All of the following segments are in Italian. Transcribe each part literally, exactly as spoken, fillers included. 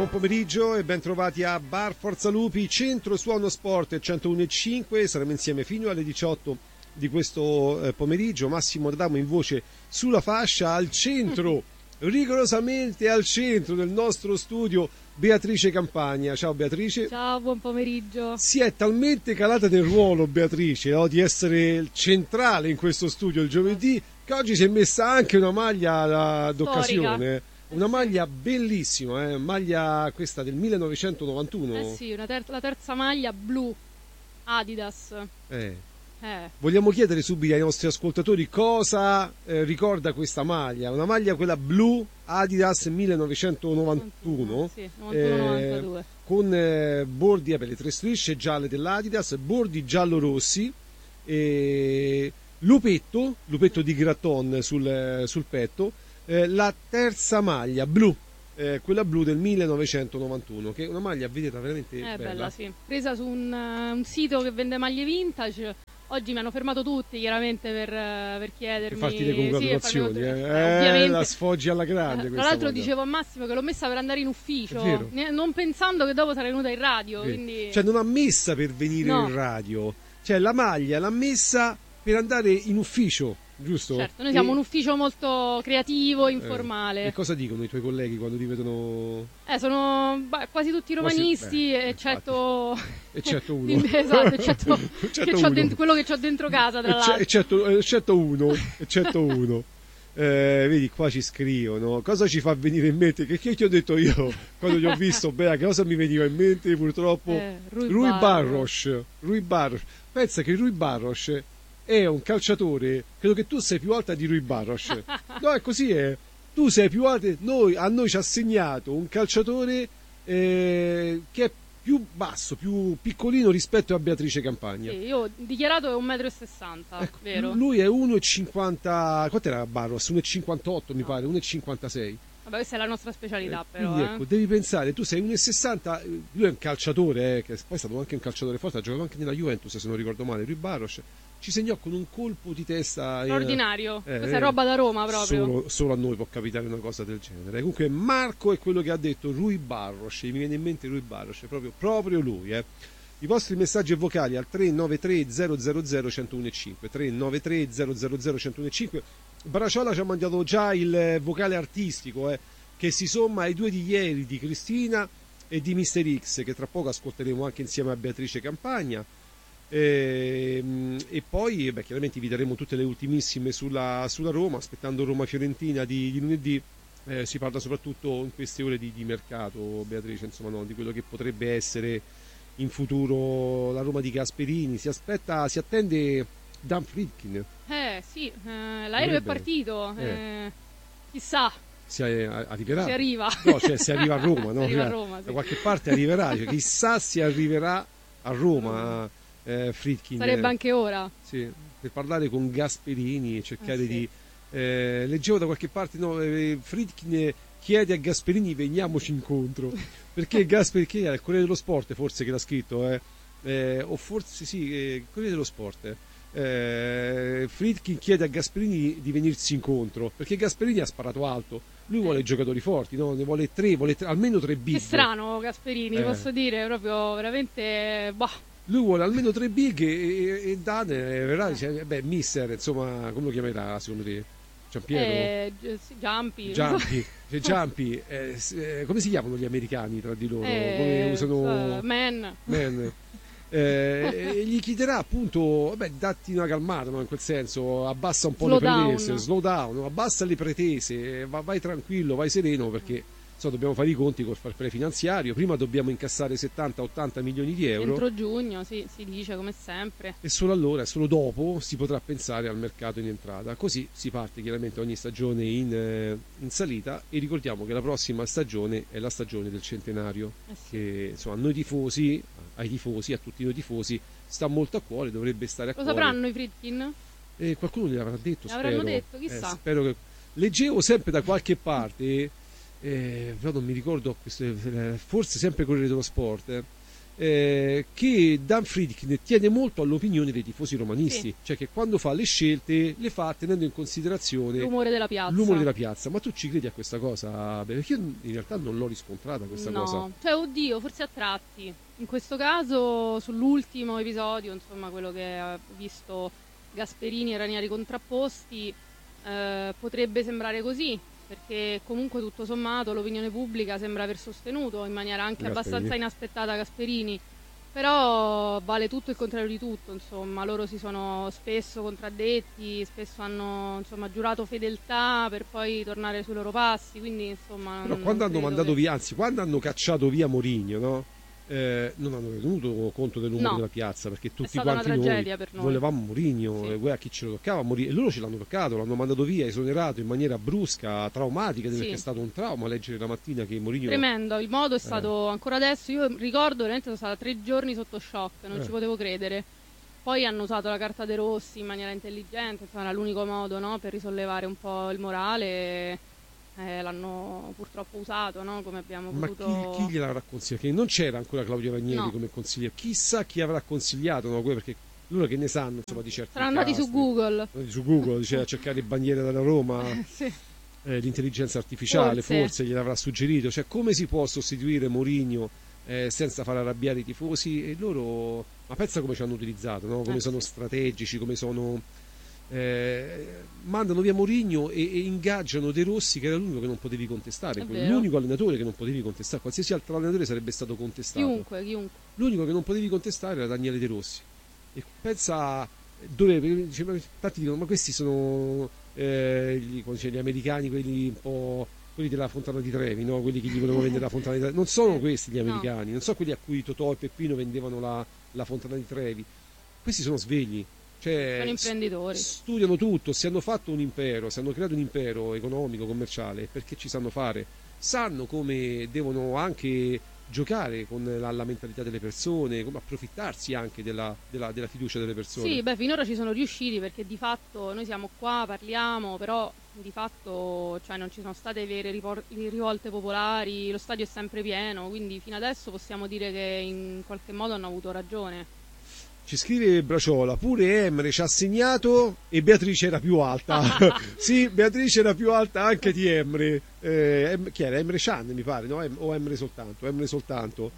buon pomeriggio e ben trovati a Bar Forza Lupi, Centro Suono Sport centouno e cinque. Saremo insieme fino alle diciotto di questo eh, pomeriggio. Massimo Adamo in voce sulla fascia, al centro, rigorosamente al centro del nostro studio, Beatrice Campagna. Ciao Beatrice. Ciao, buon pomeriggio. Si è talmente calata nel ruolo Beatrice no, di essere centrale in questo studio il giovedì, che oggi si è messa anche una maglia d'occasione. Una maglia bellissima, eh? Maglia questa del millenovecentonovantuno. Eh sì, una ter- la terza maglia blu Adidas. Eh. Eh. Vogliamo chiedere subito ai nostri ascoltatori cosa eh, ricorda questa maglia. Una maglia quella blu Adidas millenovecentonovantuno, sì, novantuno novantadue. Eh, con eh, bordi, eh, le tre strisce gialle dell'Adidas, bordi giallo-rossi, e lupetto, lupetto di Graton sul, sul petto. Eh, la terza maglia blu, eh, quella blu del millenovecentonovantuno, che è una maglia, vedete, veramente eh, bella. bella, sì. Presa su un, uh, un sito che vende maglie vintage. Oggi mi hanno fermato tutti, chiaramente, per, uh, per chiedermi... Per farti le congratulazioni, sì, eh. eh, Eh, ovviamente. La sfoggi alla grande. Eh, tra l'altro maglia. Dicevo a Massimo che l'ho messa per andare in ufficio, vero. non pensando che dopo sarei venuta in radio. Quindi... Cioè non ha messa per venire no. in radio, cioè la maglia l'ha messa per andare in ufficio. Giusto? Certo, noi siamo e... un ufficio molto creativo, informale. Eh, e cosa dicono i tuoi colleghi quando ti vedono? Eh, sono beh, quasi tutti romanisti, quasi, beh, eccetto... eccetto uno. Esatto, eccetto, eccetto che uno. Dentro, quello che ho dentro casa, tra l'altro. Eccetto, eccetto uno, eccetto uno. Eh, vedi, qua ci scrivono. Cosa ci fa venire in mente? Che, che ti ho detto io quando ti ho visto? Beh, che cosa mi veniva in mente? Purtroppo eh, Rui, Rui Barros. Barros. Rui Barros. Pensa che Rui Barros è un calciatore, credo che tu sei più alta di Rui Barros. No, è così, è. Tu sei più alta, noi, a noi ci ha segnato un calciatore eh, che è più basso, più piccolino rispetto a Beatrice Campagna. Sì, io ho dichiarato è un metro e sessanta, ecco, vero? Lui è uno e cinquanta, quanto era Barros? uno e cinquantotto mi no. pare, uno e cinquantasei. Vabbè, questa è la nostra specialità, eh, però. Quindi, eh. ecco, devi pensare, tu sei uno e sessanta, lui è un calciatore, eh, che poi è stato anche un calciatore forte, ha giocato anche nella Juventus, se non ricordo male, Rui Barros. Ci segnò con un colpo di testa straordinario, eh, questa eh, è roba da Roma proprio. Solo, solo a noi può capitare una cosa del genere. Comunque Marco è quello che ha detto Rui Barros, mi viene in mente Rui Barros, proprio, proprio lui. Eh. I vostri messaggi vocali al tre nove tre zero zero zero centouno e cinque, tre nove tre zero zero zero centouno e cinque. Braciola ci ha mandato già il vocale artistico, eh, che si somma ai due di ieri di Cristina e di mister X, che tra poco ascolteremo anche insieme a Beatrice Campagna. E, e poi beh, chiaramente vi daremo tutte le ultimissime sulla, sulla Roma, aspettando Roma-Fiorentina di, di lunedì. Eh, si parla soprattutto in queste ore di, di mercato, Beatrice, insomma, no, di quello che potrebbe essere in futuro la Roma di Gasperini. Si aspetta, si attende Dan Friedkin. Eh sì, eh, l'aereo Dovrebbe. è partito, eh. Eh, chissà. Si arriverà. Si arriva. No, cioè si arriva a Roma, no? arriva a Roma, sì. Da qualche parte arriverà, cioè, chissà si arriverà a Roma. Mm. Eh, Friedkin, sarebbe anche ora, sì, per parlare con Gasperini e cercare eh, sì. di eh, leggevo da qualche parte no, eh, Friedkin chiede a Gasperini veniamoci incontro perché Gasperini, che era il Corriere dello Sport forse che l'ha scritto eh, eh, o forse sì, eh, Corriere dello Sport eh, Friedkin chiede a Gasperini di venirsi incontro perché Gasperini ha sparato alto, lui vuole giocatori forti, no? Ne vuole tre, vuole tre, almeno tre big. Che strano Gasperini, eh. posso dire, proprio veramente bah. Lui vuole almeno tre big e, e, e Dan verrà, dice, beh, mister, insomma, come lo chiamerà secondo te? Giampiero? Eh, Giampi. Giampi, cioè, Giampi eh, eh, come si chiamano gli americani tra di loro? Eh, come usano... Uh, man. Man. Eh, e gli chiederà appunto, vabbè, datti una calmata, no? In quel senso, abbassa un po' slow le pretese, down. slow down, abbassa le pretese, vai, vai tranquillo, vai sereno perché... So, dobbiamo fare i conti col fair play finanziario, prima dobbiamo incassare settanta ottanta milioni di euro entro giugno, sì, si dice come sempre, e solo allora, solo dopo si potrà pensare al mercato in entrata, così si parte chiaramente ogni stagione in, eh, in salita e ricordiamo che la prossima stagione è la stagione del centenario, eh sì. che insomma a noi tifosi, ai tifosi, a tutti noi tifosi sta molto a cuore, dovrebbe stare a lo cuore. Lo sapranno i Friedkin? Eh, qualcuno gliel'avrà detto, l'avranno spero. detto, chissà. Eh, spero che... Leggevo sempre da qualche parte... Eh, però non mi ricordo questo, forse sempre Corriere dello Sport eh, eh, che Dan Friedkin tiene molto all'opinione dei tifosi romanisti, Sì. cioè che quando fa le scelte le fa tenendo in considerazione L'umore della piazza. l'umore della piazza. Ma tu ci credi a questa cosa? Beh, perché io in realtà non l'ho riscontrata questa no, cosa. cioè oddio, forse a tratti. In questo caso, sull'ultimo episodio, insomma, quello che ha visto Gasperini e Ranieri contrapposti, eh, potrebbe sembrare così, perché comunque tutto sommato l'opinione pubblica sembra aver sostenuto in maniera anche Gasperini. abbastanza inaspettata Gasperini, però vale tutto il contrario di tutto, insomma, loro si sono spesso contraddetti, spesso hanno insomma giurato fedeltà per poi tornare sui loro passi, quindi insomma... Però non quando hanno credo mandato che- via, anzi, quando hanno cacciato via Mourinho, no? Eh, non hanno tenuto conto dell'umore No. della piazza, perché tutti stata una quanti tragedia noi, per noi. volevamo Mourinho, Sì. e guai a chi ce lo toccava Mourinho, e loro ce l'hanno toccato, l'hanno mandato via, esonerato in maniera brusca, traumatica, Sì. perché è stato un trauma leggere la mattina che Mourinho... Tremendo, il modo è Eh. stato ancora adesso, io ricordo veramente sono stata tre giorni sotto shock, non Eh. ci potevo credere. Poi hanno usato la carta dei rossi in maniera intelligente, insomma era l'unico modo, no, per risollevare un po' il morale, eh, l'hanno purtroppo usato, no, come abbiamo Ma potuto... chi, chi gliel'avrà consigliato? Che non c'era ancora Claudio Ranieri No. come consigliere, chissà chi avrà consigliato, no? Perché loro che ne sanno, insomma, di certi Saranno andati su casi. Google. Andati su Google, diceva a cercare bandiere dalla Roma. Sì. Eh, l'intelligenza artificiale Forse. forse, gliel'avrà suggerito, cioè come si può sostituire Mourinho eh, senza far arrabbiare i tifosi, e loro, ma pensa come ci hanno utilizzato, no? Come Eh, sono sì. strategici, come sono eh, mandano via Mourinho e, e ingaggiano De Rossi, che era l'unico che non potevi contestare, È quello- vero. l'unico allenatore che non potevi contestare, qualsiasi altro allenatore sarebbe stato contestato, Chiunque, chiunque. l'unico che non potevi contestare era Daniele De Rossi. E pensa dove, dice, ma- tanti dicono, ma questi sono eh, gli, come dice, gli americani, quelli un po' quelli della Fontana di Trevi, no? Quelli che gli volevano vendere la Fontana di Trevi. Non sono questi gli No. americani, non sono quelli a cui Totò e Peppino vendevano la, la Fontana di Trevi. Questi sono svegli. Cioè, Sono imprenditori. s- studiano tutto, se hanno fatto un impero, se hanno creato un impero economico, commerciale, perché ci sanno fare, sanno come devono anche giocare con la, la mentalità delle persone, come approfittarsi anche della, della- della fiducia delle persone. Sì, beh, finora ci sono riusciti perché di fatto noi siamo qua, parliamo, però di fatto cioè, non ci sono state vere ripor- rivolte popolari, lo stadio è sempre pieno, quindi fino adesso possiamo dire che in qualche modo hanno avuto ragione. Ci scrive Braciola, pure Emre ci ha segnato e Beatrice era più alta. Sì, Beatrice era più alta anche di Emre. Eh, Em- chi era? Emre Can mi pare, no? Em- o Emre soltanto? Emre soltanto.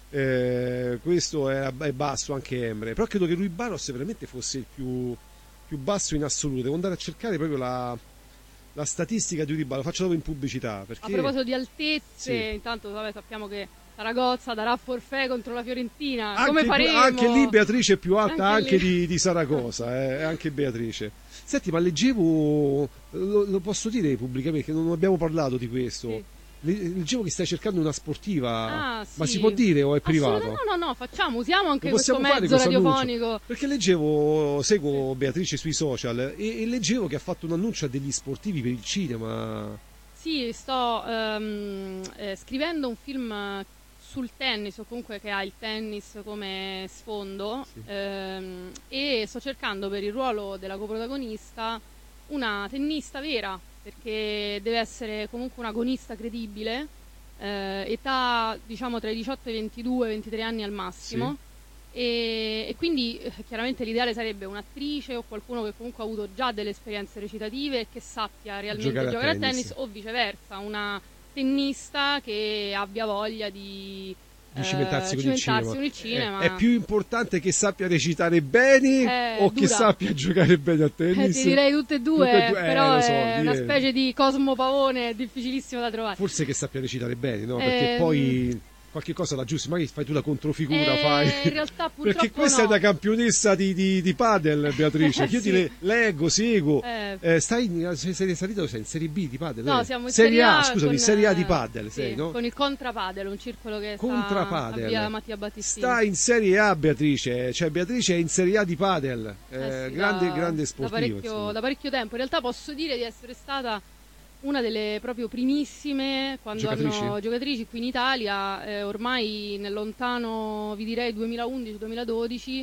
Eh, questo è, è basso anche Emre. Però credo che Rui Barros veramente fosse il più, più basso in assoluto. Devo andare a cercare proprio la, la statistica di Rui Barros. Lo faccio dopo in pubblicità. Perché... A proposito di altezze, Sì. intanto vabbè, sappiamo che Saragozza darà forfait contro la Fiorentina. Anche, Come faremo? anche lì Beatrice è più alta Anche anche, lì. di, di Saragossa, eh, anche Beatrice. Senti, ma leggevo, lo, lo posso dire pubblicamente, che non abbiamo parlato di questo. Sì. Le- Leggevo che stai cercando una sportiva, Ah, ma sì. si può dire o è privato? Assolutamente, no, no, no, facciamo, usiamo anche Lo questo possiamo fare mezzo questo annuncio? radiofonico. Perché leggevo, seguo Beatrice sui social e, e leggevo che ha fatto un annuncio a degli sportivi per il cinema. Sì, sto ehm, eh, scrivendo un film sul tennis, o comunque che ha il tennis come sfondo, Sì. ehm, e sto cercando per il ruolo della coprotagonista una tennista vera, perché deve essere comunque un'agonista credibile, eh, età diciamo tra i diciotto e i ventidue ventitré anni al massimo. E, e quindi eh, chiaramente l'ideale sarebbe un'attrice o qualcuno che comunque ha avuto già delle esperienze recitative e che sappia realmente Giocare giocare, a a tennis, tennis. o viceversa, una tennista che abbia voglia di, Di cimentarsi eh, con il cimentarsi cinema. con il cinema. È, è più importante che sappia recitare bene Eh, o che dura. sappia giocare bene a Eh, tennis? ti direi tutte e due, Tutte e due, eh, però lo so, è una dire- specie di Cosmo Pavone difficilissimo da trovare. Forse che sappia recitare bene, no? Perché Ehm, poi qualche cosa la giusti, magari fai tu la controfigura, Eh, fai. in realtà purtroppo Perché questa no. è una campionessa di, di, di padel, Beatrice. Che io Sì. ti le- leggo, seguo. Eh, Eh, stai in, sei, sei salito, sei in Serie B di padel? No, eh? siamo in Serie A, A scusami, con, Serie A di eh, padel, sì, sei, no? con il Contrapadel, un circolo che sta Contrapadel. a via Mattia Battistini. Sta in Serie A, Beatrice. Cioè, Beatrice è in Serie A di padel. Eh, Eh sì, grande, da, grande da sportivo. parecchio, insomma. da parecchio tempo. In realtà posso dire di essere stata una delle proprio primissime quando Giocatrici? hanno giocatrici qui in Italia, eh, ormai nel lontano, vi direi duemilaundici duemiladodici,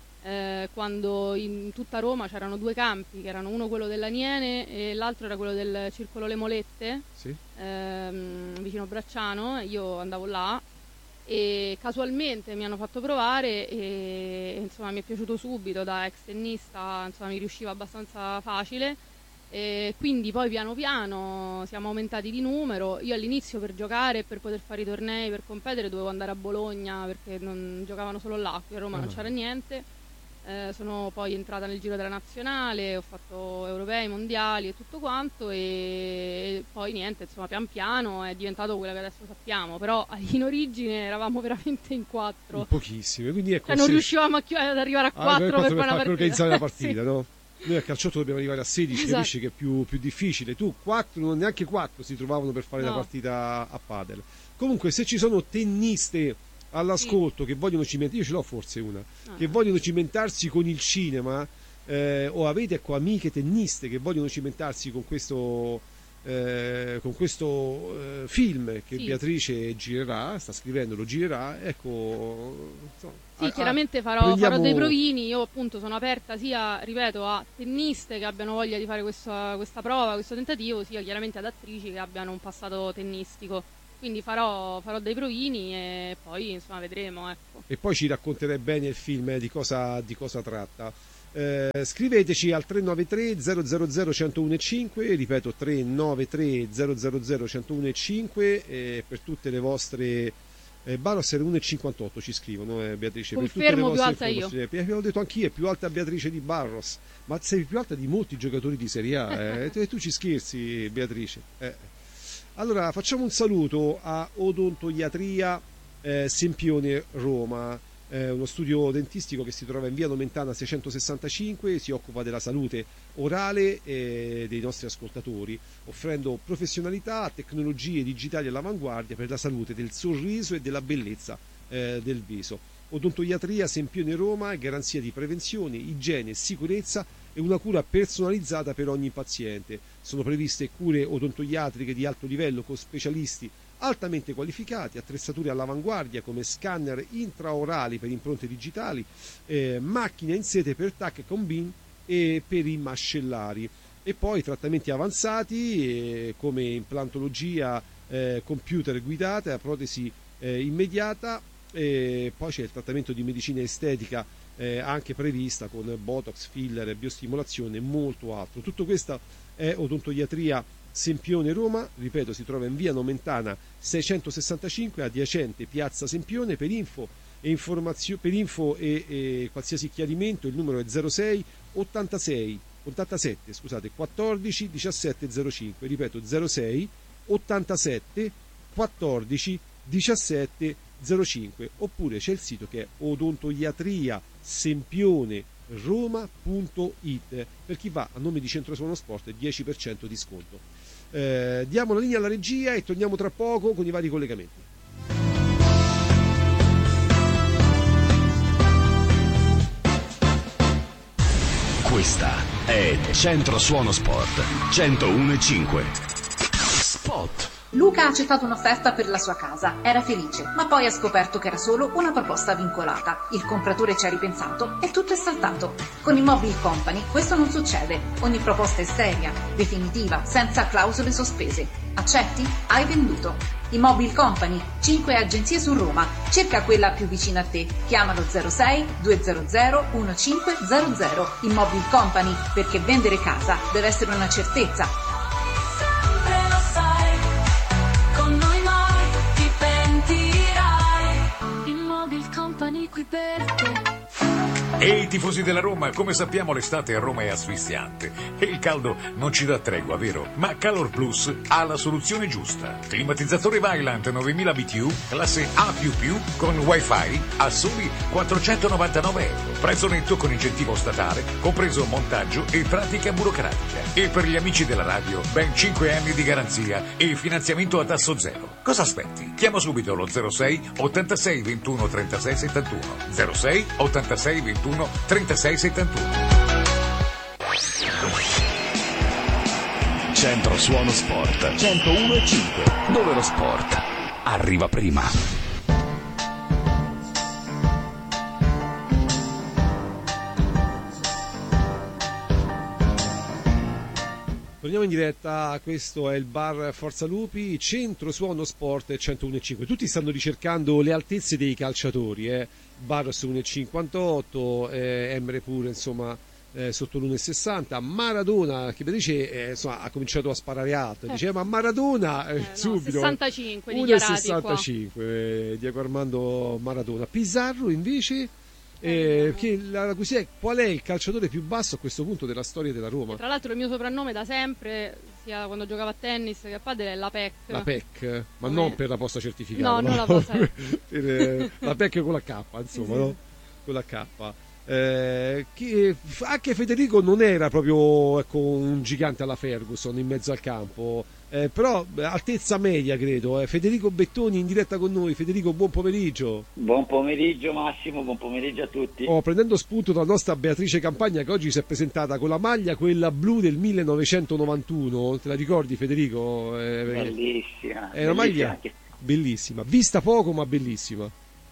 eh, quando in tutta Roma c'erano due campi, che erano uno quello dell'Aniene e l'altro era quello del Circolo Le Molette, Sì? ehm, vicino Bracciano. Io andavo là e casualmente mi hanno fatto provare e insomma mi è piaciuto subito, da ex tennista insomma mi riusciva abbastanza facile. E quindi poi piano piano siamo aumentati di numero. Io all'inizio per giocare, per poter fare i tornei, per competere dovevo andare a Bologna perché non giocavano solo là, qui a Roma non c'era niente. Eh, sono poi entrata nel giro della nazionale, ho fatto europei, mondiali e tutto quanto, e poi niente, insomma pian piano è diventato quello che adesso sappiamo, però in origine eravamo veramente in quattro, in pochissimi, quindi ecco, cioè non se... riuscivamo a chi- ad arrivare a quattro ah, per, per, fare una per organizzare la partita. partita, Sì. no? Noi a calciotto dobbiamo arrivare a sedici, Esatto. capisci che è più, più difficile. Tu quattro, non neanche quattro si trovavano per fare No. la partita a padel. Comunque, se ci sono tenniste all'ascolto Sì. che vogliono cimentarsi, io ce l'ho forse una, Ah. che vogliono cimentarsi con il cinema, eh, o avete ecco amiche tenniste che vogliono cimentarsi con questo eh, con questo eh, film che Sì. Beatrice girerà, sta scrivendo, lo girerà, ecco, insomma, Sì, a- a- chiaramente farò, prendiamo- farò dei provini. Io appunto sono aperta sia, ripeto, a tenniste che abbiano voglia di fare questa, questa prova, questo tentativo, sia chiaramente ad attrici che abbiano un passato tennistico. Quindi farò, farò dei provini e poi insomma vedremo, ecco. E poi ci racconterai bene il film, eh, di cosa, di cosa tratta. Eh, scriveteci al tre nove tre zero zero zero uno zero uno cinque, ripeto tre nove tre zero zero zero uno zero uno cinque, eh, per tutte le vostre eh, Barros era uno e cinquantotto ci scrivono, eh, Beatrice. Confermo, per tutte le più vostre alta io. informazioni. Eh, Abbiamo detto anch'io, è più alta Beatrice di Barros, ma sei più alta di molti giocatori di Serie A, eh, e tu ci scherzi, Beatrice. Eh. Allora facciamo un saluto a Odontoiatria eh, Sempione Roma, eh, uno studio dentistico che si trova in via Nomentana seicentosessantacinque, si occupa della salute orale eh, dei nostri ascoltatori, offrendo professionalità, tecnologie digitali all'avanguardia per la salute del sorriso e della bellezza eh, del viso. Odontoiatria Sempione Roma è garanzia di prevenzione, igiene, sicurezza e una cura personalizzata per ogni paziente. Sono previste cure odontoiatriche di alto livello con specialisti altamente qualificati, attrezzature all'avanguardia come scanner intraorali per impronte digitali, eh, macchine in sete per tac e combin e per i mascellari, e poi trattamenti avanzati eh, come implantologia eh, computer guidata, protesi eh, immediata, e poi c'è il trattamento di medicina estetica eh, anche prevista con botox, filler, biostimolazione e molto altro. Tutto questo è Odontoiatria Sempione Roma, ripeto, si trova in via Nomentana seicentosessantacinque, adiacente piazza Sempione. Per info e informazio- per info e, e qualsiasi chiarimento il numero è zero sei ottantasei ottantasette scusate quattordici diciassette zero cinque, ripeto zero sei ottantasette quattordici diciassette zero cinque, oppure c'è il sito che è odontoiatria sempione roma punto it. Per chi va a nome di Centro Suono Sport dieci per cento di sconto. Eh, diamo la linea alla regia e torniamo tra poco con i vari collegamenti. Questa è Centro Suono Sport centouno e cinque. Spot. Luca ha accettato un'offerta per la sua casa, era felice, ma poi ha scoperto che era solo una proposta vincolata. Il compratore ci ha ripensato e tutto è saltato. Con Immobile Company questo non succede. Ogni proposta è seria, definitiva, senza clausole sospese. Accetti? Hai venduto. Immobile Company, cinque agenzie su Roma. Cerca quella più vicina a te. Chiamalo zero sei due zero zero uno cinque zero zero. Immobile Company, perché vendere casa deve essere una certezza. Sempre lo sai, con noi mai ti pentirai. Immobile Company qui per te. Ehi tifosi della Roma, come sappiamo l'estate a Roma è asfissiante e il caldo non ci dà tregua, vero? Ma Calor Plus ha la soluzione giusta. Climatizzatore Vaillant novemila B T U, classe A più più, con wifi a soli quattrocentonovantanove euro. Prezzo netto con incentivo statale, compreso montaggio e pratica burocratica. E per gli amici della radio, ben cinque anni di garanzia e finanziamento a tasso zero. Cosa aspetti? Chiama subito lo zero sei ottantasei ventuno trentasei settantuno. zero sei ottantasei ventuno trentasei settantuno. Centro Suono Sport centouno e cinque, dove lo sport arriva prima. Torniamo in diretta, questo è il bar Forza Lupi, centro suono sport centouno e cinque. Tutti stanno ricercando le altezze dei calciatori, eh. Barros uno e cinquantotto, eh, Emre pure insomma eh, sotto l'uno e sessanta. Maradona, che dice, eh, insomma, ha cominciato a sparare alto, dice ma Maradona eh, Eh, no, subito sessantacinque dichiarati qua. uno e sessantacinque, eh, Diego Armando Maradona. Pizarro invece... Eh, che la, così è, qual è il calciatore più basso a questo punto della storia della Roma? Tra l'altro il mio soprannome da sempre, sia quando giocavo a tennis che a padel, è la P E C. La P E C, ma Come- non per la posta certificata, No, non la posta. per, eh, la P E C con la K, insomma, Sì. no? Con la K. Eh, che, anche Federico non era proprio ecco, un gigante alla Ferguson in mezzo al campo, eh, però eh, altezza media credo. eh. Federico Bettoni in diretta con noi. Federico, buon pomeriggio. Buon pomeriggio Massimo, buon pomeriggio a tutti. Oh, prendendo spunto dalla nostra Beatrice Campagna, che oggi si è presentata con la maglia quella blu del millenovecentonovantuno, te la ricordi Federico? Eh, Bellissima. è una bellissima maglia anche- bellissima, vista poco ma bellissima.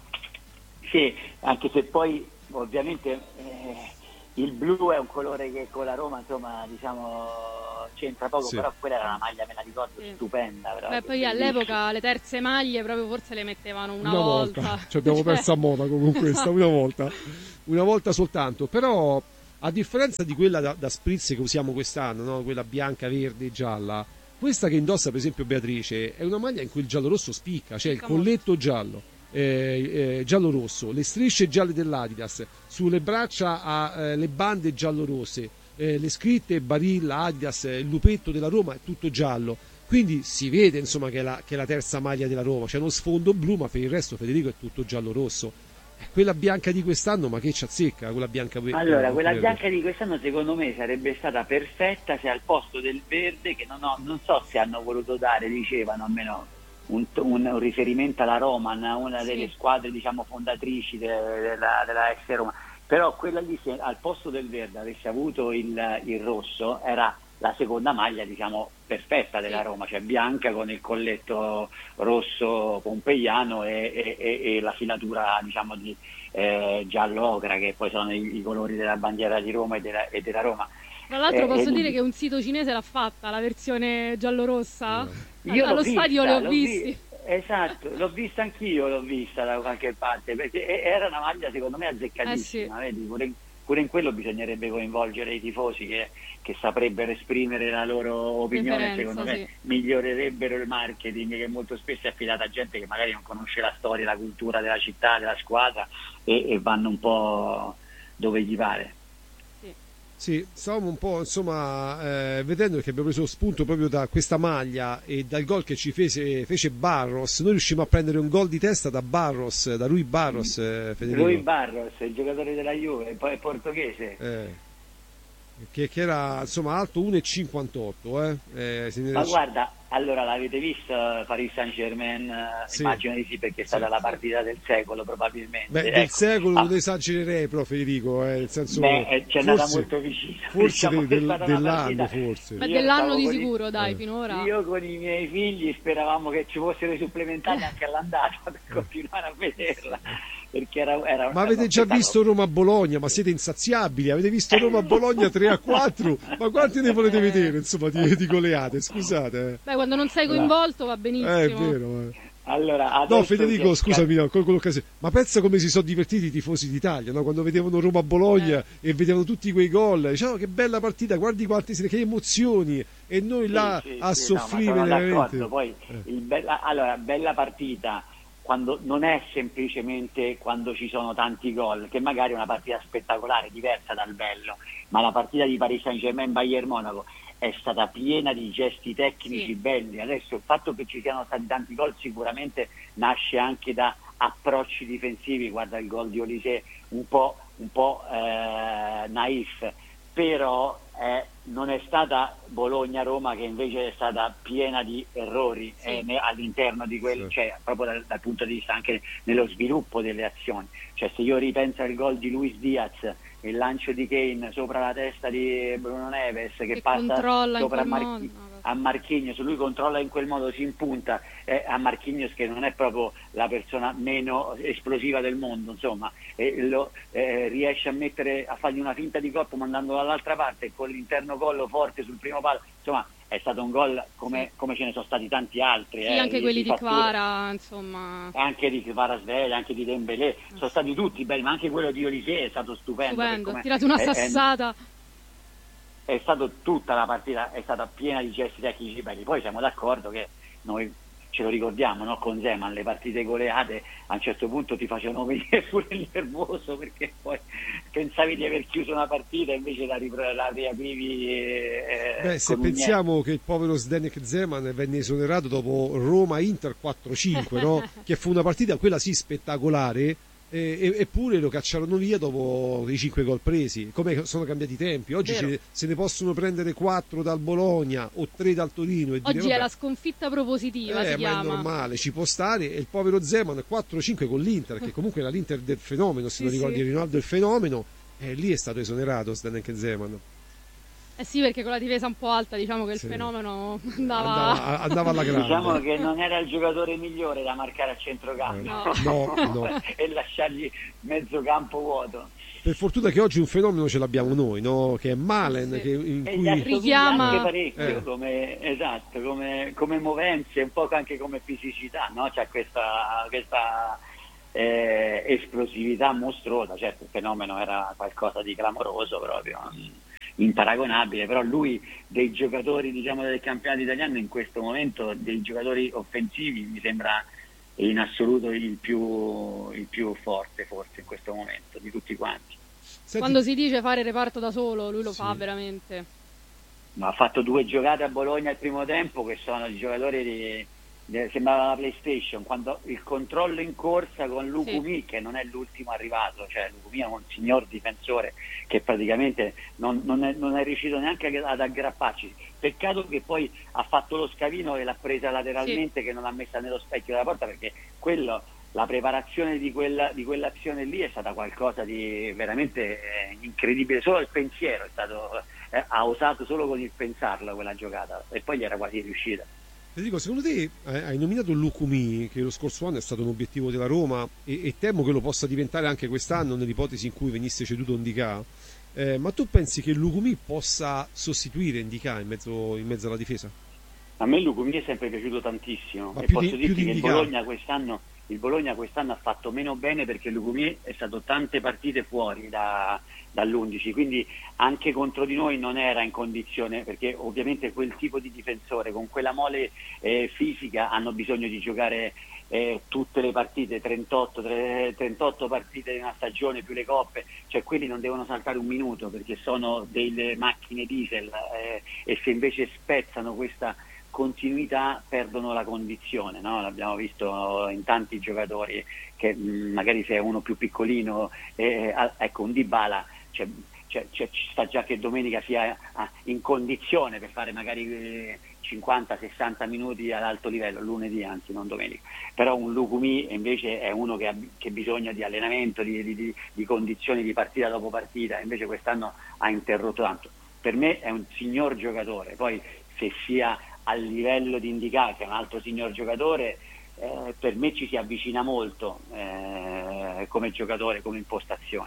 Sì, anche se poi ovviamente eh, il blu è un colore che con la Roma insomma diciamo c'entra poco, Sì. però quella era una maglia, me la ricordo, Sì. stupenda. Beh, proprio, poi bellissima. all'epoca le terze maglie proprio forse le mettevano una, Una volta. volta, ci abbiamo Cioè, perso a Monaco con questa, una volta, una volta soltanto. Però a differenza di quella da, da spritz che usiamo quest'anno, no? Quella bianca, verde e gialla, questa che indossa per esempio Beatrice è una maglia in cui il giallo-rosso spicca, cioè il Spicca molto. colletto giallo, eh, eh, giallo-rosso, le strisce gialle dell'Adidas, sulle braccia ha eh, le bande giallo-rosse, eh, le scritte Barilla, Adidas, eh, il lupetto della Roma è tutto giallo. Quindi si vede insomma che è, la, che è la terza maglia della Roma, c'è uno sfondo blu, ma per il resto Federico è tutto giallo-rosso. Eh, Quella bianca di quest'anno, ma che ci azzecca? Quella bianca Allora, quella verde. bianca di quest'anno secondo me sarebbe stata perfetta se al posto del verde, che non, ho, non so se hanno voluto dare, dicevano almeno un, un- un riferimento alla Roma, una una Sì. delle squadre diciamo fondatrici de- della, della ex Roma, però quella lì se al posto del verde avesse avuto il, il rosso era la seconda maglia diciamo perfetta della Sì. Roma, cioè bianca con il colletto rosso pompeiano e, e- e- e la filatura diciamo di eh, giallo ocra, che poi sono i, i colori della bandiera di Roma e della, e della Roma. Tra l'altro Eh, posso eh, dire che un sito cinese l'ha fatta, la versione giallo-rossa. Io l'ho Allo vista, stadio li ho l'ho visti. vi- esatto, l'ho vista anch'io, l'ho vista da qualche parte, perché e- era una maglia secondo me azzeccatissima, vedi, pure, in, pure in quello bisognerebbe coinvolgere i tifosi che, che saprebbero esprimere la loro opinione, Preferenza, secondo me sì. migliorerebbero il marketing, che molto spesso è affidato a gente che magari non conosce la storia, la cultura della città, della squadra e, e vanno un po' dove gli pare. Sì, stavamo un po' insomma eh, vedendo che abbiamo preso spunto proprio da questa maglia e dal gol che ci fece, fece Barros. Noi riuscimmo a prendere un gol di testa da Barros, da Rui Barros, eh, Federico. Rui Barros, il giocatore della Juve, poi è portoghese. Eh, che, che era insomma alto uno e cinquantotto, eh. Eh, se ne Ma era- guarda, allora l'avete visto Paris Saint-Germain? Eh, Sì. Immagino di sì, perché è stata Sì. la partita del secolo probabilmente. Beh, del Ecco. secolo Ah, non esagererei però Federico, eh, nel senso beh, eh, ci è andata forse- molto vicino. forse Diciamo del- che è del- stata una dell'anno partita- forse. Ma Io dell'anno stavo di con i- sicuro, dai, eh. finora. Io con i miei figli speravamo che ci fossero i supplementari anche all'andata per continuare a vederla, perché era, era Ma avete già visto Roma-Bologna? Ma siete insaziabili, avete visto Roma-Bologna tre a quattro? Ma quanti ne volete vedere insomma di, di goleate? Scusate, eh. Beh, quando non sei coinvolto va benissimo. Eh, è vero, eh. Allora, No, adesso Federico, che- scusami, no, colgo l'occasione. Ma pensa come si sono divertiti i tifosi d'Italia, no? Quando vedevano Roma-Bologna Eh. e vedevano tutti quei gol. Diciamo che bella partita, guardi quante che emozioni. E noi Sì, là sì, a sì, no, ma soffrire sono veramente. d'accordo. Poi Eh. il bella, allora, bella partita quando non è semplicemente quando ci sono tanti gol, che magari è una partita spettacolare, diversa dal bello, ma la partita di Paris Saint-Germain Bayern Monaco è stata piena di gesti tecnici Sì. belli. Adesso il fatto che ci siano stati tanti gol sicuramente nasce anche da approcci difensivi. Guarda il gol di Olise, un po', un po' eh, naif, però eh, non è stata Bologna-Roma, che invece è stata piena di errori Sì. eh, ne- all'interno di quel, Sì. cioè proprio dal, dal punto di vista anche nello sviluppo delle azioni. Cioè, se io ripenso al gol di Luis Diaz, il lancio di Kane sopra la testa di Bruno Neves che, Che passa controlla in sopra quel Marchi- modo. No, a Marquinhos, lui controlla in quel modo, si impunta eh, a Marquinhos, che non è proprio la persona meno esplosiva del mondo, insomma, e lo, eh, riesce a mettere, a fargli una finta di corpo mandandolo dall'altra parte con l'interno collo forte sul primo palo, insomma è stato un gol come, come ce ne sono stati tanti altri. Sì, eh, anche di, quelli di di fatture. Kvara, insomma. Anche di Kvaratskhelia, anche di Dembélé, sono stati tutti belli, ma anche quello di Olise è stato stupendo. Stupendo, ha tirato una sassata. È, è, è stato tutta la partita, è stata piena di gesti tecnici belli. Poi siamo d'accordo che noi ce lo ricordiamo, no? Con Zeman le partite goleate a un certo punto ti facevano venire pure il nervoso, perché poi pensavi di aver chiuso una partita e invece la, ripro- la riaprivi. Eh, Beh, se pensiamo niente. Che il povero Zdenek Zeman venne esonerato dopo Roma-Inter quattro cinque, no? Che fu una partita, quella sì, spettacolare, e, eppure lo cacciarono via dopo i cinque gol presi. Come sono cambiati i tempi, oggi ce, se ne possono prendere quattro dal Bologna o tre dal Torino e oggi dire, è la sconfitta propositiva, eh, si ma chiama. è normale, ci può stare. E il povero Zeman quattro cinque con l'Inter, che comunque era l'Inter del fenomeno, se sì, non ricordi, sì. Rinaldo il fenomeno, e lì è stato esonerato Zdenek Zeman. Eh sì, perché con la difesa un po' alta diciamo che sì. il fenomeno andava... andava, andava alla grande. Diciamo che non era il giocatore migliore da marcare a centrocampo, no. No, no. e lasciargli mezzo campo vuoto. Per fortuna che oggi un fenomeno ce l'abbiamo noi, no? Che è Malen, sì. che in e cui richiama anche parecchio eh. come, esatto, come, come movenze, un po' anche come fisicità, no? C'è questa, questa eh, esplosività mostruosa. Certo, il fenomeno era qualcosa di clamoroso proprio, imparagonabile, però lui dei giocatori, diciamo, del campionato italiano in questo momento, dei giocatori offensivi, mi sembra in assoluto il più, il più forte forse in questo momento di tutti quanti. Senti, quando si dice fare reparto da solo, lui lo sì. fa veramente. Ma ha fatto due giocate a Bologna al primo tempo che sono i giocatori di, di sembrava la PlayStation, quando il controllo in corsa con Lukumi, sì. che non è l'ultimo arrivato, cioè Lukumi è un signor difensore che praticamente non, non, è, non è riuscito neanche ad aggrapparci. Peccato che poi ha fatto lo scavino e l'ha presa lateralmente, sì. che non l'ha messa nello specchio della porta, perché quello, la preparazione di, quella, di quell'azione lì è stata qualcosa di veramente eh, incredibile. Solo il pensiero è stato, eh, ha osato solo con il pensarla quella giocata, e poi gli era quasi riuscita. Federico, secondo te eh, hai nominato Lukumi, che lo scorso anno è stato un obiettivo della Roma, e, e temo che lo possa diventare anche quest'anno nell'ipotesi in cui venisse ceduto Ndicà, eh, ma tu pensi che Lukumi possa sostituire Ndicà in mezzo, in mezzo alla difesa? A me Lukumi è sempre piaciuto tantissimo, ma e più posso di, dirti più che di il Bologna quest'anno il Bologna quest'anno ha fatto meno bene, perché Lukumi è stato tante partite fuori da, dall'undici, quindi anche contro di noi non era in condizione, perché ovviamente quel tipo di difensore con quella mole eh, fisica hanno bisogno di giocare eh, tutte le partite, trentotto, trentotto partite in una stagione più le coppe, cioè quelli non devono saltare un minuto perché sono delle macchine diesel, eh, e se invece spezzano questa continuità perdono la condizione, no? L'abbiamo visto in tanti giocatori che mh, magari se è uno più piccolino, eh, ecco un Dybala, cioè, cioè, cioè, ci sta già che domenica sia ah, in condizione per fare magari eh, cinquanta sessanta minuti ad alto livello, lunedì anzi non domenica, però un Lukumi invece è uno che ha che bisogno di allenamento, di, di, di, di condizioni di partita dopo partita, invece quest'anno ha interrotto tanto. Per me è un signor giocatore, poi se sia al livello di Ndicà, che è un altro signor giocatore, eh, per me ci si avvicina molto eh, come giocatore, come impostazione.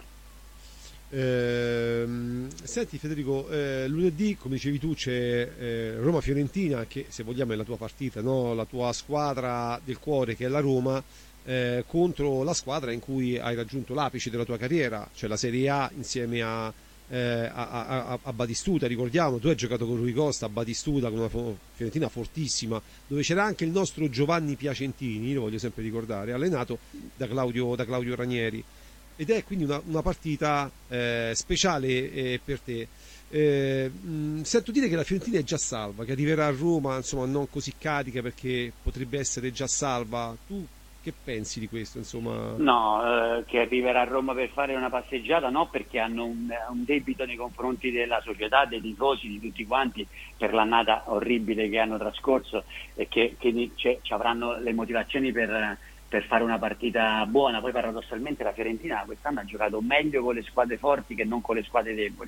Eh, senti Federico, eh, lunedì come dicevi tu c'è eh, Roma-Fiorentina, che se vogliamo è la tua partita, no? La tua squadra del cuore, che è la Roma, eh, contro la squadra in cui hai raggiunto l'apice della tua carriera, cioè la Serie A insieme a Eh, a, a, a Batistuta. Ricordiamo, tu hai giocato con Rui Costa a Batistuta, con una Fiorentina fortissima, dove c'era anche il nostro Giovanni Piacentini, lo voglio sempre ricordare, allenato da Claudio, da Claudio Ranieri, ed è quindi una, una partita eh, speciale eh, per te. Eh, mh, sento dire che la Fiorentina è già salva, che arriverà a Roma insomma non così carica, perché potrebbe essere già salva. Tu che pensi di questo, insomma? No, eh, che arriverà a Roma per fare una passeggiata, no, perché hanno un, un debito nei confronti della società, dei tifosi, di tutti quanti, per l'annata orribile che hanno trascorso, e che, che ci avranno le motivazioni per, per fare una partita buona. Poi paradossalmente la Fiorentina quest'anno ha giocato meglio con le squadre forti che non con le squadre deboli,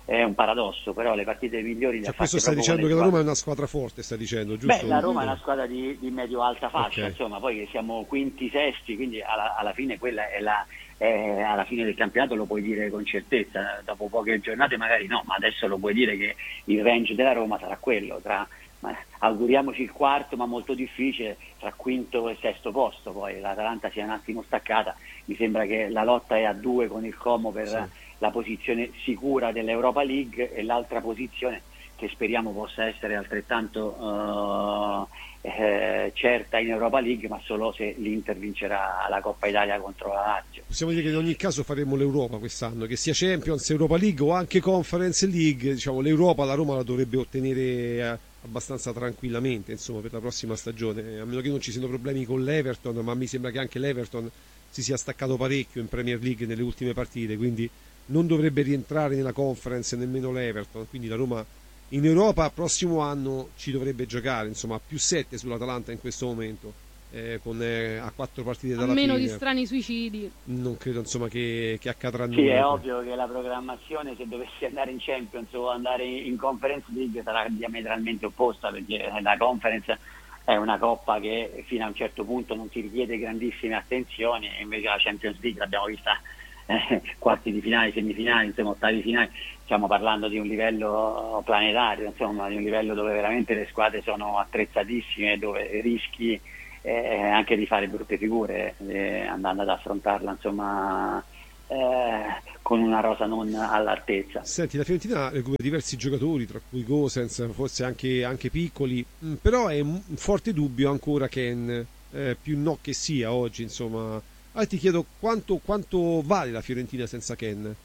è un paradosso, però le partite migliori le Cioè, ha questo fatte stai proprio dicendo con che le la Roma è squadre. una squadra forte, stai dicendo, giusto? Beh, la Roma è una squadra di, di medio-alta fascia, Ok. insomma, poi siamo quinti, sesti, quindi alla, alla fine quella è la, è, alla fine del campionato lo puoi dire con certezza, dopo poche giornate magari no, ma adesso lo puoi dire che il range della Roma sarà quello, tra, ma auguriamoci il quarto, ma molto difficile, tra quinto e sesto posto, poi l'Atalanta sia un attimo staccata, mi sembra che la lotta è a due con il Como per Sì. la posizione sicura dell'Europa League e l'altra posizione che speriamo possa essere altrettanto eh, eh, certa in Europa League, ma solo se l'Inter vincerà la Coppa Italia contro la Lazio. Possiamo dire che in ogni caso faremo l'Europa quest'anno, che sia Champions, Europa League o anche Conference League, diciamo l'Europa la Roma la dovrebbe ottenere eh, abbastanza tranquillamente, insomma, per la prossima stagione, a meno che non ci siano problemi con l'Everton, ma mi sembra che anche l'Everton si sia staccato parecchio in Premier League nelle ultime partite, quindi non dovrebbe rientrare nella Conference nemmeno l'Everton, quindi la Roma in Europa prossimo anno ci dovrebbe giocare, insomma, più sette sull'Atalanta in questo momento, eh, con, eh, a quattro partite A dalla meno fine. di strani suicidi. Non credo, insomma, che, che accadrà Sì, nulla. è ovvio che la programmazione, se dovessi andare in Champions o andare in Conference League, sarà diametralmente opposta, perché la Conference è una coppa che fino a un certo punto non ti richiede grandissime attenzioni, e invece la Champions League l'abbiamo vista eh, quarti di finale, semifinali, insomma ottavi di finale, stiamo parlando di un livello planetario, insomma di un livello dove veramente le squadre sono attrezzatissime, dove rischi eh, anche di fare brutte figure eh, andando ad affrontarla, insomma eh, con una rosa non all'altezza. Senti, la Fiorentina recupera diversi giocatori, tra cui Gosens, forse anche, anche piccoli, mm, però è un forte dubbio ancora Ken, eh, più no che sia oggi, insomma. Ah, ti chiedo quanto, quanto vale la Fiorentina senza Ken?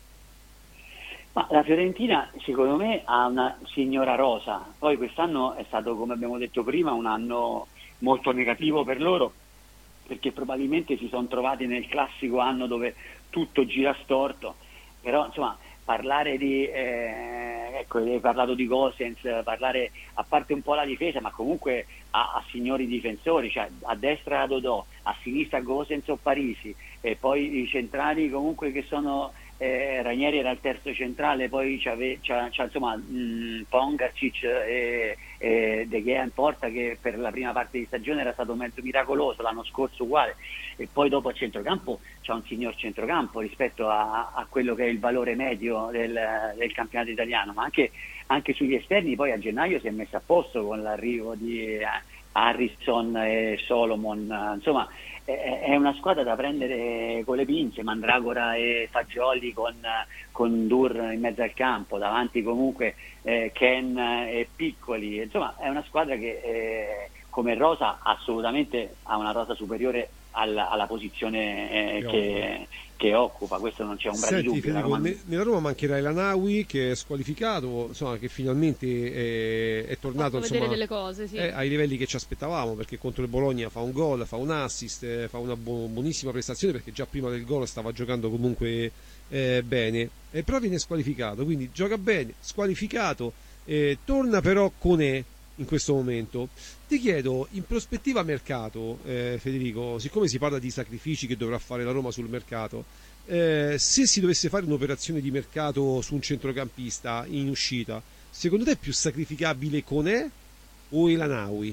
Ma la Fiorentina secondo me ha una signora rosa, poi quest'anno è stato, come abbiamo detto prima, un anno molto negativo per loro, perché probabilmente si sono trovati nel classico anno dove tutto gira storto, però insomma parlare di eh, ecco, hai parlato di Gosens, parlare a parte un po' la difesa, ma comunque a, a signori difensori, cioè a destra Dodò, a sinistra Gosens o Parisi, e poi i centrali comunque che sono eh, Ranieri era il terzo centrale, poi c'ha, c'ha, c'ha insomma mh, Pongacic e, e De Gea in porta, che per la prima parte di stagione era stato mezzo miracoloso, l'anno scorso uguale, e poi dopo a centrocampo c'è un signor centrocampo rispetto a, a quello che è il valore medio del, del campionato italiano, ma anche, anche sugli esterni poi a gennaio si è messo a posto con l'arrivo di eh, Harrison e Solomon, insomma è, è una squadra da prendere con le pinze, Mandragora e Fagioli con, con Dur in mezzo al campo, davanti comunque eh, Ken e Piccoli, insomma è una squadra che eh, come rosa assolutamente ha una rosa superiore alla, alla posizione eh, che, che occupa, questo non c'è ombra di Senti, dubbio. Federico, Roma... ne- nella Roma mancherà El Anawi, che è squalificato, insomma, che finalmente è, è tornato, Fatto vedere insomma, delle cose, sì. eh, ai livelli che ci aspettavamo, perché contro il Bologna fa un gol, fa un assist, eh, fa una bu- buonissima prestazione, perché già prima del gol stava giocando comunque eh, bene, eh, però viene squalificato, quindi gioca bene, squalificato, eh, torna però con E in questo momento. Ti chiedo, in prospettiva mercato, eh, Federico, siccome si parla di sacrifici che dovrà fare la Roma sul mercato, eh, se si dovesse fare un'operazione di mercato su un centrocampista in uscita, secondo te è più sacrificabile Koné o El Anawi?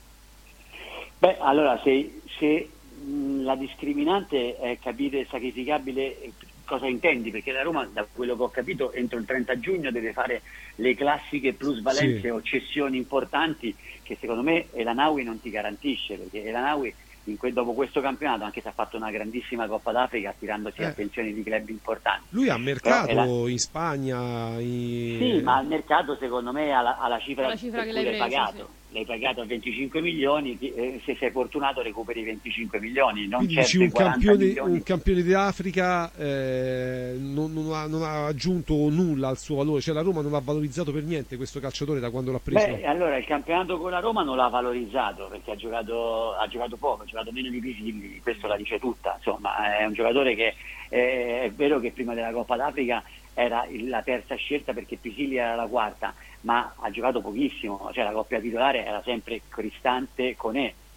Beh, allora se, se mh, la discriminante è capire sacrificabile eh, cosa intendi, perché la Roma, da quello che ho capito, entro il trenta giugno deve fare le classiche plusvalenze Sì. o cessioni importanti che secondo me El Anawi non ti garantisce, perché El Anawi in que- dopo questo campionato, anche se ha fatto una grandissima Coppa d'Africa attirandosi Eh. attenzioni di club importanti, Lui ha mercato Però è la- in Spagna, in... sì, ma al mercato secondo me ha la, ha la cifra, La cifra per che cui l'hai l'hai preso, pagato. L'hai pagato a venticinque milioni, ti- eh, se sei fortunato recuperi venticinque milioni, non Quindi dici certo i un quaranta campione, milioni. un campione d'Africa eh, non, non ha, non ha aggiunto nulla al suo valore, cioè la Roma non ha valorizzato per niente questo calciatore da quando l'ha preso. Beh, allora il campionato con la Roma non l'ha valorizzato perché ha giocato, ha giocato poco, ha giocato meno di Pisilli, questo la dice tutta, insomma è un giocatore che eh, è vero che prima della Coppa d'Africa era il- la terza scelta perché Pisilli era la quarta, ma ha giocato pochissimo, cioè la coppia titolare era sempre Cristante Koné,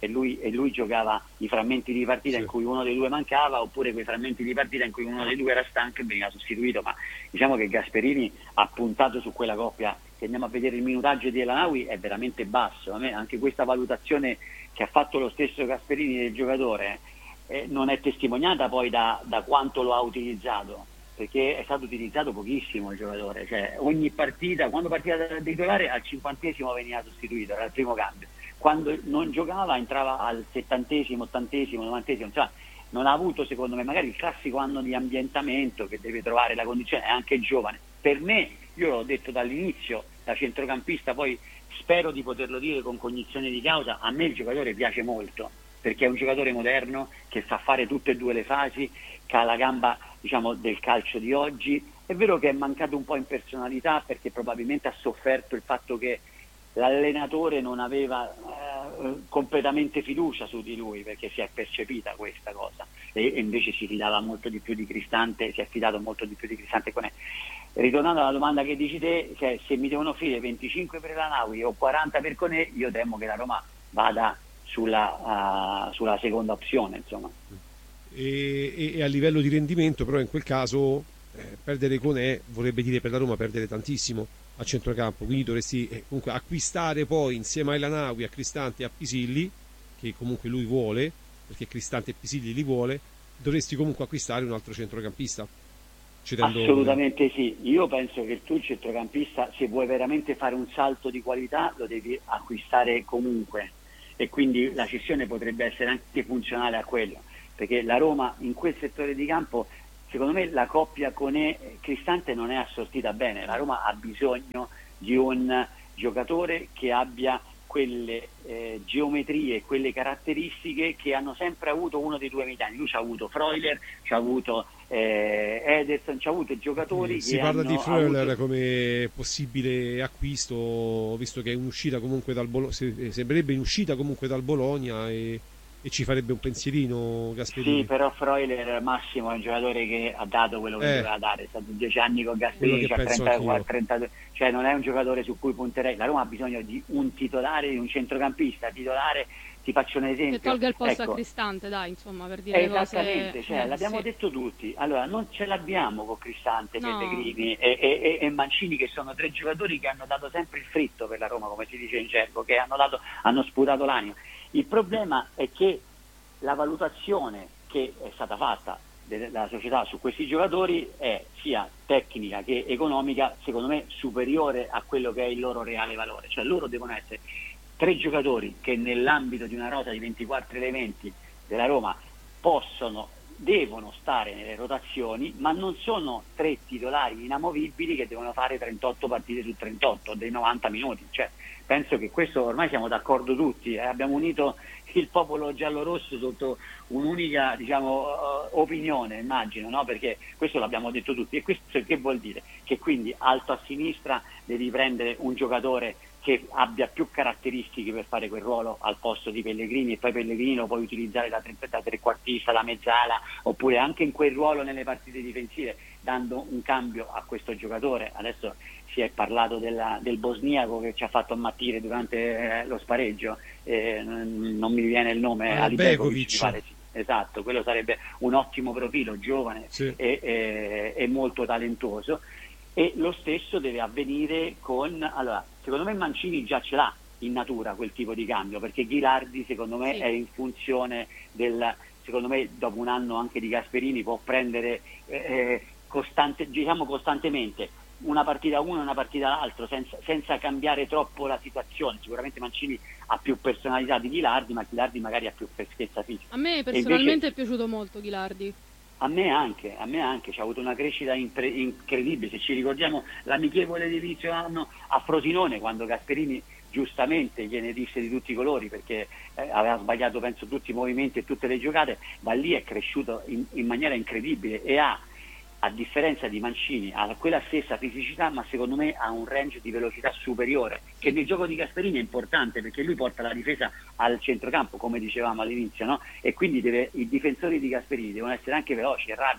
e lui, e lui giocava i frammenti di partita sì. in cui uno dei due mancava, oppure quei frammenti di partita in cui uno dei due era stanco e veniva sostituito. Ma diciamo che Gasperini ha puntato su quella coppia. Se andiamo a vedere il minutaggio di El Ainaoui è veramente basso. A me anche questa valutazione che ha fatto lo stesso Gasperini del giocatore eh, non è testimoniata poi da, da quanto lo ha utilizzato, perché è stato utilizzato pochissimo il giocatore, cioè ogni partita, quando partiva da titolare al cinquantesimo veniva sostituito, era il primo cambio, quando non giocava entrava al settantesimo, ottantesimo, novantesimo, cioè non ha avuto, secondo me, magari il classico anno di ambientamento che deve trovare la condizione, è anche giovane. Per me, io l'ho detto dall'inizio, da centrocampista, poi spero di poterlo dire con cognizione di causa, a me il giocatore piace molto, perché è un giocatore moderno che sa fare tutte e due le fasi, che ha la gamba, diciamo, del calcio di oggi. È vero che è mancato un po' in personalità, perché probabilmente ha sofferto il fatto che l'allenatore non aveva eh, completamente fiducia su di lui, perché si è percepita questa cosa, e, e invece si fidava molto di più di Cristante, si è fidato molto di più di Cristante con me. Ritornando alla domanda che dici te, cioè, se mi devono offrire venticinque per El Ainaoui o quaranta per Koné, io temo che la Roma vada sulla, uh, sulla seconda opzione, insomma. E, e, e a livello di rendimento, però, in quel caso eh, perdere Koné vorrebbe dire per la Roma perdere tantissimo a centrocampo, quindi dovresti eh, comunque acquistare poi insieme a El Ainaoui, a Cristante e a Pisilli, che comunque lui vuole, perché Cristante e Pisilli li vuole, dovresti comunque acquistare un altro centrocampista. Citando... Assolutamente sì, io penso che tu il centrocampista, se vuoi veramente fare un salto di qualità, lo devi acquistare comunque, e quindi la cessione potrebbe essere anche funzionale a quello, perché la Roma in quel settore di campo, secondo me la coppia Koné-Cristante non è assortita bene. La Roma ha bisogno di un giocatore che abbia quelle eh, geometrie, quelle caratteristiche che hanno sempre avuto uno dei due mediani. Lui ci ha avuto Freuler, ci ha avuto eh, Ederson, ci ha avuto giocatori si che parla hanno di Freuler avuto... come possibile acquisto, visto che è in uscita comunque dal Bologna, sembrerebbe in uscita comunque dal Bologna, e, e ci farebbe un pensierino Gasperini. Sì, però Freuler Massimo è un giocatore che ha dato quello che eh, doveva dare, è stato dieci anni con Gasperini, c'ha trenta, trentadue, cioè non è un giocatore su cui punterei. La Roma ha bisogno di un titolare, di un centrocampista titolare. Ti faccio un esempio. Che tolga il posto ecco. a Cristante, dai, insomma, per dire Esattamente, cose... cioè, eh, l'abbiamo sì. detto tutti. Allora, non ce l'abbiamo con Cristante, No. Pellegrini e, e, e Mancini, che sono tre giocatori che hanno dato sempre il fritto per la Roma, come si dice in gergo, che hanno, dato, hanno sputato l'anima. Il problema è che la valutazione che è stata fatta della società su questi giocatori è sia tecnica che economica, secondo me, superiore a quello che è il loro reale valore. Cioè loro devono essere tre giocatori che nell'ambito di una rosa di ventiquattro elementi della Roma possono, devono stare nelle rotazioni, ma non sono tre titolari inamovibili che devono fare trentotto partite su trentotto dei novanta minuti. Cioè, penso che questo ormai siamo d'accordo tutti, eh? Abbiamo unito il popolo giallorosso sotto un'unica, diciamo, uh, opinione, immagino, no? Perché questo l'abbiamo detto tutti. E questo che vuol dire? Che quindi alto a sinistra devi prendere un giocatore che abbia più caratteristiche per fare quel ruolo al posto di Pellegrini, e poi Pellegrini lo puoi utilizzare da, tre, da trequartista, da mezzala, oppure anche in quel ruolo nelle partite difensive, dando un cambio a questo giocatore. Adesso si è parlato della, del bosniaco che ci ha fatto ammattire durante eh, lo spareggio, eh, non, non mi viene il nome, ah, Alibegovic, mi pare, sì. Esatto, quello sarebbe un ottimo profilo, giovane, sì. e, e, e molto talentuoso. E lo stesso deve avvenire con, allora, secondo me Mancini già ce l'ha in natura quel tipo di cambio, perché Ghilardi secondo me sì. è in funzione del, secondo me dopo un anno anche di Gasperini può prendere eh, costante, diciamo costantemente una partita uno e una partita l'altro, senza, senza cambiare troppo la situazione. Sicuramente Mancini ha più personalità di Ghilardi, ma Ghilardi magari ha più freschezza fisica. A me personalmente invece... è piaciuto molto Ghilardi. A me anche, a me anche, c'ha avuto una crescita impre- incredibile. Se ci ricordiamo l'amichevole di inizio anno a Frosinone, quando Gasperini giustamente gliene disse di tutti i colori, perché eh, aveva sbagliato penso tutti i movimenti e tutte le giocate, ma lì è cresciuto in, in maniera incredibile e ha, a differenza di Mancini, ha quella stessa fisicità, ma secondo me ha un range di velocità superiore, che nel gioco di Gasperini è importante, perché lui porta la difesa al centrocampo, come dicevamo all'inizio, no? E quindi deve, i difensori di Gasperini devono essere anche veloci e rapidi,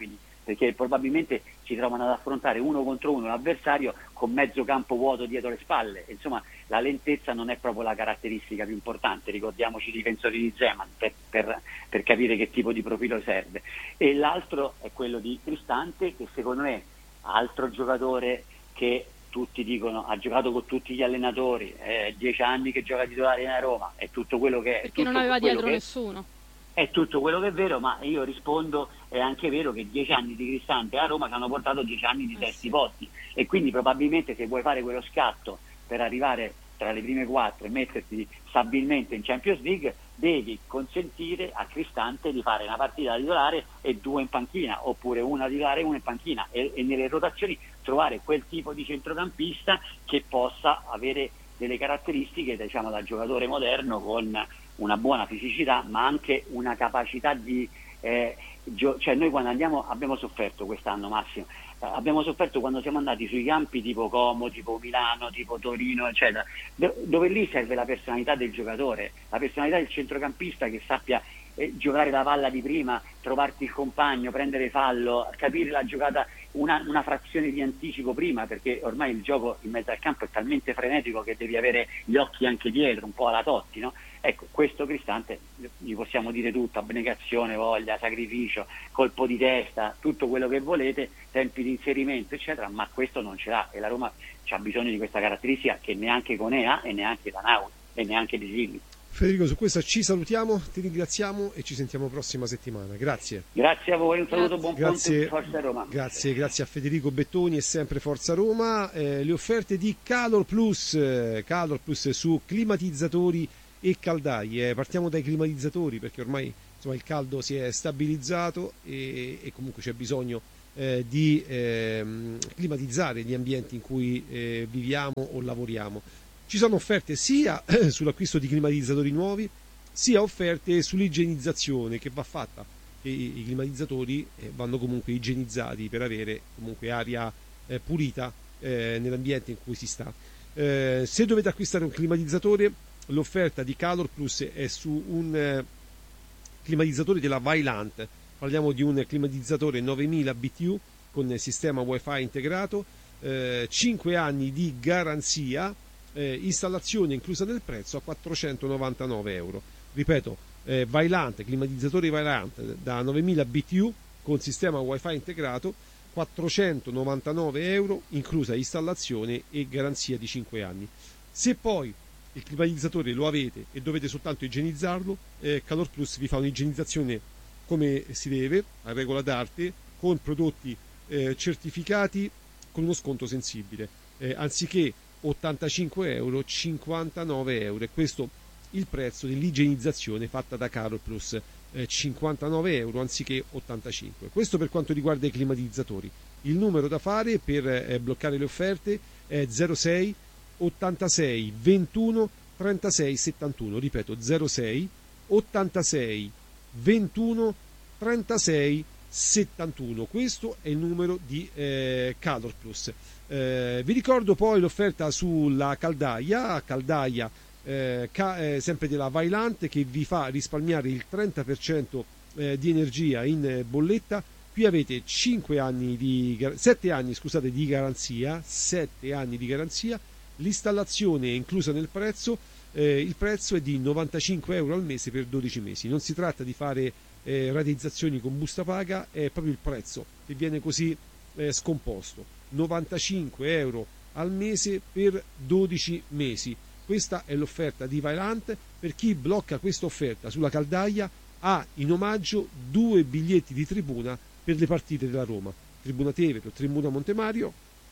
perché probabilmente si trovano ad affrontare uno contro uno l'avversario con mezzo campo vuoto dietro le spalle. Insomma, la lentezza non è proprio la caratteristica più importante, ricordiamoci i difensori di Zeman per, per, per capire che tipo di profilo serve. E l'altro è quello di Cristante, che secondo me altro giocatore che tutti dicono ha giocato con tutti gli allenatori, è dieci anni che gioca titolare a Roma, è tutto quello che è. Perché non aveva dietro nessuno. È tutto quello che è vero, ma io rispondo, è anche vero che dieci anni di Cristante a Roma ci hanno portato dieci anni di terzi posti, e quindi probabilmente se vuoi fare quello scatto per arrivare tra le prime quattro e metterti stabilmente in Champions League, devi consentire a Cristante di fare una partita titolare e due in panchina, oppure una titolare e una in panchina, e, e nelle rotazioni trovare quel tipo di centrocampista che possa avere delle caratteristiche, diciamo, da giocatore moderno, con una buona fisicità ma anche una capacità di eh, gio- cioè noi quando andiamo abbiamo sofferto quest'anno, Massimo, eh, abbiamo sofferto quando siamo andati sui campi tipo Como, tipo Milano, tipo Torino, eccetera, do- dove lì serve la personalità del giocatore, la personalità del centrocampista che sappia eh, giocare la palla di prima, trovarti il compagno, prendere fallo, capire la giocata una, una frazione di anticipo prima, perché ormai il gioco in mezzo al campo è talmente frenetico che devi avere gli occhi anche dietro, un po' alla Totti, no? Ecco, questo Cristante gli possiamo dire tutto: abnegazione, voglia, sacrificio, colpo di testa, tutto quello che volete, tempi di inserimento, eccetera, ma questo non ce l'ha, e la Roma c'ha bisogno di questa caratteristica che neanche Conea e neanche Danaui e neanche De Silvi. Federico, su questo ci salutiamo, ti ringraziamo e ci sentiamo prossima settimana. Grazie. Grazie a voi, un saluto, buon grazie, ponte, Forza Roma. Grazie, grazie a Federico Bettoni e sempre Forza Roma. Eh, le offerte di Calor Plus, eh, Calor Plus su climatizzatori e caldaie. Partiamo dai climatizzatori, perché ormai insomma, il caldo si è stabilizzato e, e comunque c'è bisogno eh, di eh, climatizzare gli ambienti in cui eh, viviamo o lavoriamo. Ci sono offerte sia sull'acquisto di climatizzatori nuovi, sia offerte sull'igienizzazione che va fatta. E i climatizzatori eh, vanno comunque igienizzati per avere comunque aria eh, pulita eh, nell'ambiente in cui si sta. Eh, se dovete acquistare un climatizzatore, l'offerta di Calor Plus è su un eh, climatizzatore della Vaillant. Parliamo di un climatizzatore novemila B T U con sistema Wi-Fi integrato, eh, cinque anni di garanzia, eh, installazione inclusa nel prezzo a quattrocentonovantanove euro. Ripeto, eh, Vaillant, climatizzatore Vaillant da novemila B T U con sistema Wi-Fi integrato, quattrocentonovantanove euro, inclusa installazione e garanzia di cinque anni. Se poi il climatizzatore lo avete e dovete soltanto igienizzarlo, eh, Calor Plus vi fa un'igienizzazione come si deve, a regola d'arte, con prodotti eh, certificati, con uno sconto sensibile, eh, anziché ottantacinque euro, cinquantanove euro, e questo il prezzo dell'igienizzazione fatta da Calor Plus, eh, cinquantanove euro anziché ottantacinque. Questo per quanto riguarda i climatizzatori. Il numero da fare per eh, bloccare le offerte è zero sei ottantasei ventuno trentasei settantuno, ripeto zero sei ottantasei ventuno trentasei settantuno. Questo è il numero di eh, Calor Plus. Eh, vi ricordo poi l'offerta sulla caldaia, caldaia eh, ca- eh, sempre della Vaillant, che vi fa risparmiare il trenta per cento eh, di energia in eh, bolletta. Qui avete cinque anni di sette anni, scusate, di garanzia, sette anni di garanzia. L'installazione è inclusa nel prezzo, eh, il prezzo è di novantacinque euro al mese per dodici mesi. Non si tratta di fare eh, rateizzazioni con busta paga, è proprio il prezzo che viene così eh, scomposto. novantacinque euro al mese per dodici mesi. Questa è l'offerta di Vaillant. Per chi blocca questa offerta sulla caldaia ha in omaggio due biglietti di tribuna per le partite della Roma, Tribuna Tevere o Tribuna Montemario,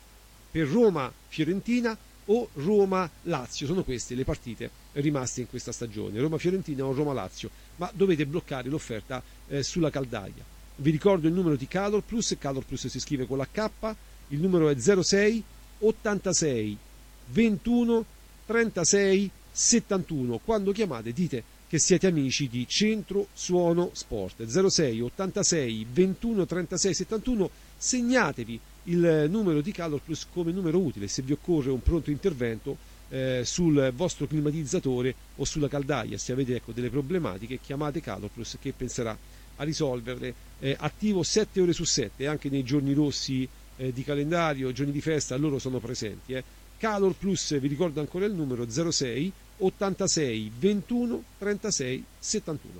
per Roma-Fiorentina o Roma-Lazio. Sono queste le partite rimaste in questa stagione, Roma-Fiorentina o Roma-Lazio, ma dovete bloccare l'offerta eh, sulla caldaia. Vi ricordo il numero di Calor Plus, Calor Plus si scrive con la K, il numero è zero sei ottantasei ventuno trentasei settantuno. Quando chiamate dite che siete amici di Centro Suono Sport. Zero sei ottantasei ventuno trentasei settantuno. Segnatevi il numero di Calor Plus come numero utile se vi occorre un pronto intervento eh, sul vostro climatizzatore o sulla caldaia. Se avete ecco, delle problematiche, chiamate Calor Plus che penserà a risolverle. Eh, attivo sette ore su sette, anche nei giorni rossi eh, di calendario, giorni di festa, loro sono presenti. Eh. Calor Plus, vi ricordo ancora il numero zero sei ottantasei ventuno trentasei settantuno.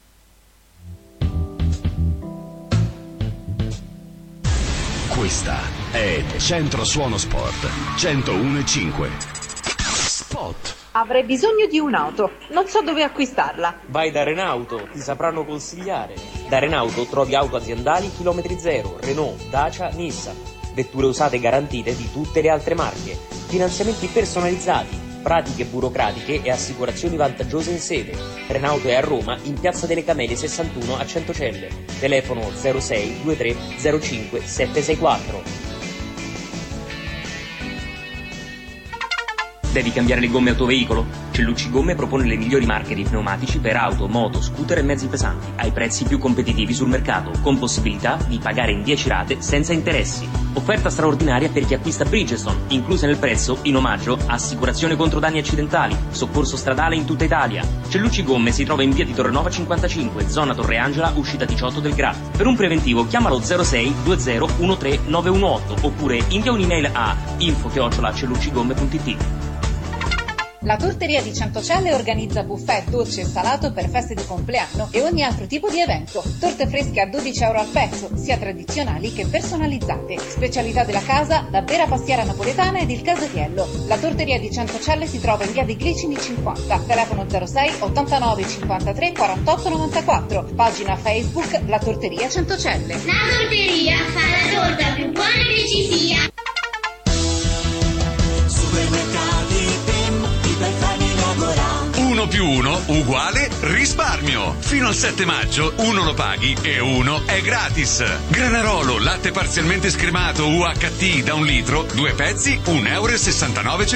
Questa è Centro Suono Sport centouno e cinque. Spot. Avrei bisogno di un'auto, non so dove acquistarla. Vai da Renauto, ti sapranno consigliare. Da Renauto trovi auto aziendali chilometri zero, Renault, Dacia, Nissan. Vetture usate garantite di tutte le altre marche. Finanziamenti personalizzati, pratiche burocratiche e assicurazioni vantaggiose in sede. Renauto è a Roma, in Piazza delle Camelie sessantuno a Centocelle. Telefono zero sei ventitré zero cinque sette sei quattro. Devi cambiare le gomme al tuo veicolo? Cellucci Gomme propone le migliori marche di pneumatici per auto, moto, scooter e mezzi pesanti ai prezzi più competitivi sul mercato, con possibilità di pagare in dieci rate senza interessi. Offerta straordinaria per chi acquista Bridgestone, inclusa nel prezzo, in omaggio, assicurazione contro danni accidentali, soccorso stradale in tutta Italia. Cellucci Gomme si trova in via di Torrenova cinquantacinque, zona Torre Angela, uscita diciotto del Grat. Per un preventivo chiamalo zero sei venti uno tre nove uno otto oppure invia un'email a info chiocciola celluccigomme punto it. La Torteria di Centocelle organizza buffet, dolce e salato per feste di compleanno e ogni altro tipo di evento. Torte fresche a dodici euro al pezzo, sia tradizionali che personalizzate. Specialità della casa, la vera pastiera napoletana ed il casatiello. La Torteria di Centocelle si trova in via dei Glicini cinquanta, telefono zero sei ottantanove cinquantatré quarantotto novantaquattro, pagina Facebook La Torteria Centocelle. La Torteria fa la torta più buona che ci sia. uno più uno uguale risparmio. Fino al sette maggio uno lo paghi e uno è gratis. Granarolo, latte parzialmente scremato U H T da un litro, due pezzi, un euro e sessantanove.